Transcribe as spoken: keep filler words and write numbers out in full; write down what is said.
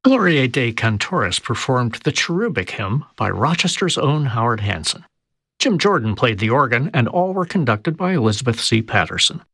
Gloria de Cantores performed the Cherubic Hymn by Rochester's own Howard Hanson. Jim Jordan played the organ, and all were conducted by Elizabeth C. Patterson.